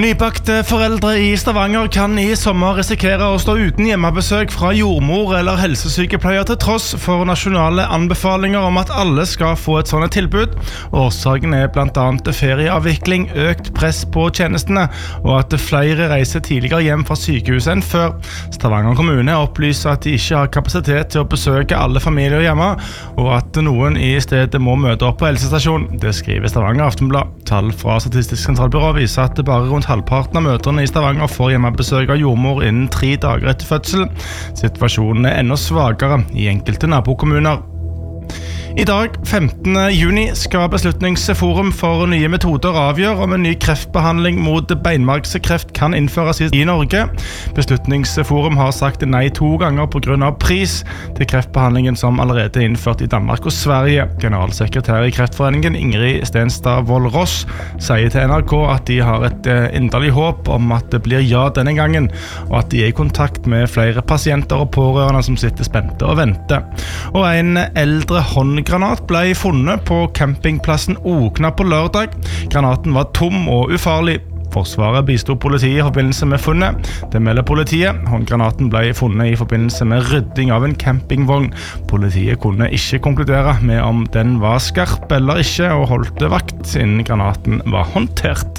Nybakte foreldre i Stavanger kan i sommer risikere å stå uten hjemmebesøk fra jordmor eller helsesykepleier til tross for nasjonale anbefalinger om at alle skal få et sånt tilbud. Årsaken blant annet ferieavvikling, økt press på tjenestene og at flere reiser tidligere hjem fra sykehuset enn før. Stavanger kommune opplyser at de ikke har kapasitet til å besøke alle familier hjemme, og at noen i stedet må møte opp på helsestasjon. Det skriver Stavanger Aftenblad. Tall fra Statistisk sentralbyrå viser at det bare rundt halvparten av mødrene i Stavanger får hjemmebesøk av jordmor innen 3 dager etter fødsel. Situasjonen enda svakere i enkelte nabokommuner. I dag, 15. juni, skal Beslutningsforum for nye metoder avgjøre om en ny kreftbehandling mot beinmargskreft kan innføres i Norge. Beslutningsforum har sagt nei 2 ganger på grunn av pris til kreftbehandlingen som allerede er innført i Danmark og Sverige. Generalsekretær i Kreftforeningen Ingrid Stenstad Vold-Ross sier til NRK at de har et inderlig håp om at det blir ja denne gangen, og at de er i kontakt med flere pasienter og pårørende som sitter spente og venter. Og en eldre håndgranat ble funnet på campingplassen Okna på lørdag. Granaten var tom og ufarlig. Forsvaret bistod politiet i forbindelse med funnet. Det melder politiet. Håndgranaten ble funnet i forbindelse med rydding av en campingvogn. Politiet kunne ikke konkludere med om den var skarp eller ikke, og holdt vakt innen granaten var håndtert.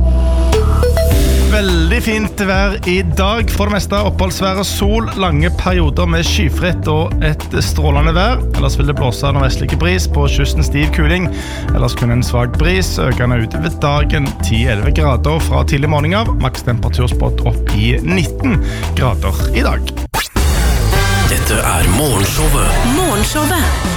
Veldig fint vær i dag. For det meste oppholdsvær og sol, lange perioder med skyfritt og et strålende vær. Ellers vil det blåse nordvestlig bris, på kysten stiv kuling. Ellers kun en svag bris, økende utover dagen 10-11 grader fra tidlig morgen av. Makstemperaturspott opp i 19 grader i dag. Dette er Morgenshowet.